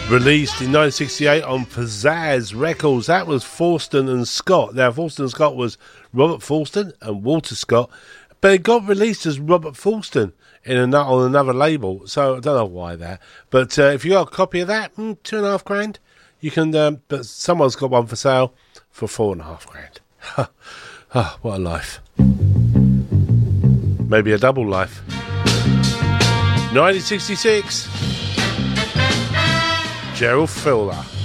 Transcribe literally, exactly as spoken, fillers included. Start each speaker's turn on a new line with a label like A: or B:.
A: Released in nineteen sixty-eight on Pizzazz Records. That was Forston and Scott. Now, Forston and Scott was Robert Forston and Walter Scott, but it got released as Robert Forston in a, on another label, so I don't know why that. But uh, if you got a copy of that, mm, two and a half grand, you can. Um, but someone's got one for sale for four and a half grand. Oh, what a life! Maybe a double life. nineteen sixty-six. Gerald Filler.